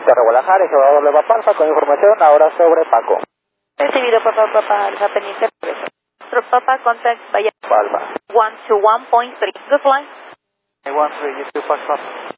Cerro Guadalajara, Salvador de Papalfa, con información ahora sobre Paco. Recibido, papá, Alfa pendiente. Papa, contact vaya Alfa. 121.3. Good line. 1-3, you 2 Foxtrot.